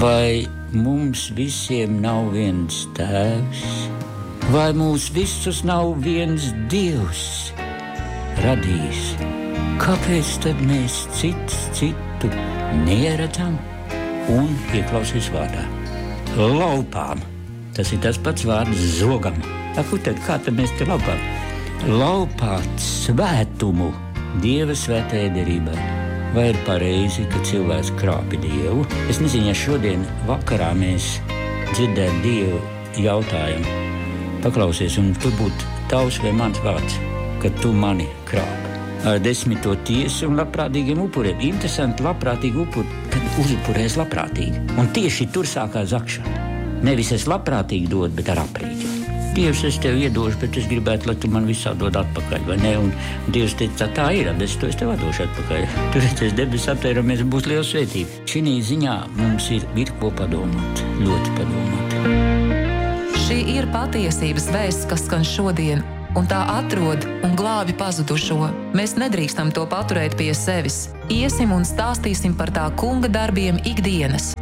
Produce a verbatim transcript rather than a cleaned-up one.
Vai mums visiem nav viens tēvs? Vai mūs visus nav viens Dievs radījis? Kāpēc tad mēs cits citu neredzam? Un ieklausies vārdā. Laupām. Tas ir tas pats vārds zogam. Aku tad kā tad mēs te laupām? Laupāt svētumu Dieva svētajai derībai. Vai ir pareizi, ka cilvēks krāpi Dievu? Es nezinu, ja šodien vakarā mēs dzirdētu Dievu jautājumu. Paklausies, un tur būtu tavs vai mans vārds, ka tu mani krāpi. Ar desmito tiesu un labprātīgiem upuriem. Interesanti, labprātīgi upuri, kad uzupurēs labprātīgi. Un tieši tur sākās zakšana. Nevis es labprātīgi dodu, bet ar aprīķi. Dievs, es tev iedošu, bet es gribētu, lai tu man visā dod atpakaļ, vai ne? Un Dievs teica, tā ir, es to es tev atdošu atpakaļ. Tur redzēs debes aptēramies un būs liela svētība. Šī ziņā mums ir virkko padomāt, ļoti padomāt. Šī ir patiesības vēsts, kas skan šodien, un tā atrod un glābi pazudušo. Mēs nedrīkstam to paturēt pie sevis. Iesim un stāstīsim par tā kunga darbiem ikdienas.